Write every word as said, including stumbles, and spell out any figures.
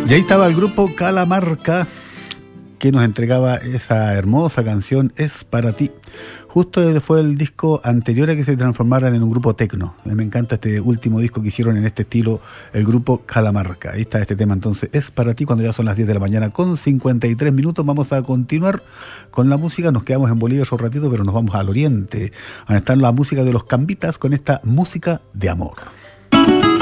Y ahí estaba el grupo Calamarca, que nos entregaba esa hermosa canción Es para ti. Justo fue el disco anterior a que se transformaran en un grupo tecno. Me encanta este último disco que hicieron en este estilo, el grupo Calamarca. Ahí está este tema entonces, Es para ti, cuando ya son las diez de la mañana con cincuenta y tres minutos. Vamos a continuar con la música. Nos quedamos en Bolivia un ratito, pero nos vamos al oriente, donde está la música de los Cambitas con esta música de amor.